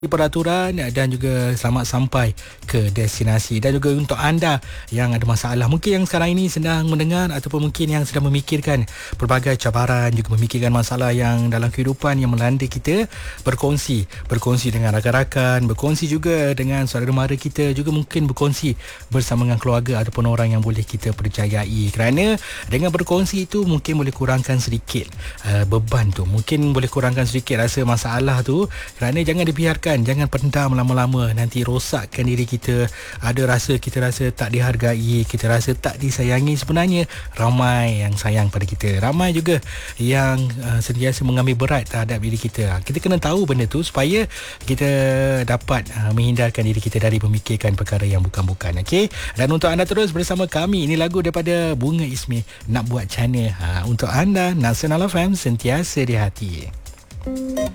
peraturan dan juga selamat sampai ke destinasi. Dan juga untuk anda yang ada masalah, mungkin yang sekarang ini sedang mendengar ataupun mungkin yang sedang memikirkan pelbagai cabaran, juga memikirkan masalah yang dalam kehidupan yang melanda kita, berkongsi dengan rakan-rakan, berkongsi juga dengan saudara mara kita, juga mungkin berkongsi bersama dengan keluarga ataupun orang yang boleh kita percayai, kerana dengan berkongsi itu mungkin boleh kurangkan sedikit beban tu, mungkin boleh kurangkan sedikit rasa masalah tu, kerana jangan dibiarkan, jangan pendam lama-lama, nanti rosakkan diri kita. Kita rasa tak dihargai, kita rasa tak disayangi. Sebenarnya ramai yang sayang pada kita, ramai juga yang sentiasa mengambil berat terhadap diri kita. Kita kena tahu benda tu supaya kita dapat menghindarkan diri kita dari memikirkan perkara yang bukan-bukan. Okey, dan untuk anda terus bersama kami, ini lagu daripada Bunga Ismi, Nak Buat Cana. Untuk anda, Nasional FM, sentiasa di hati.